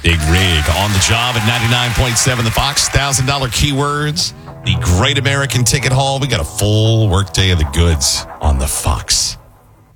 Big Rig on the job at 99.7 The Fox. $1,000 keywords. The Great American Ticket Hall. We got a full workday of the goods on the Fox.